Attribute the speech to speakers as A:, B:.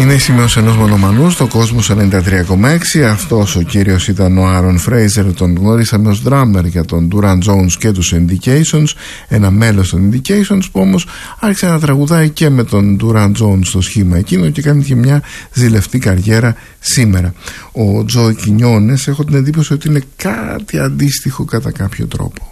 A: Είναι η σημείωση ενός μονομανού στο κόσμο 93,6. Αυτός ο κύριος ήταν ο Άρον Φρέιζερ. Τον γνωρίσαμε ως drummer για τον Duran Jones και τους Indications, ένα μέλος των Indications που όμως άρχισε να τραγουδάει και με τον Duran Jones στο σχήμα εκείνο και κάνει και μια ζηλευτή καριέρα σήμερα. Ο Τζόι Κινιόνες έχω την εντύπωση ότι είναι κάτι αντίστοιχο κατά κάποιο τρόπο.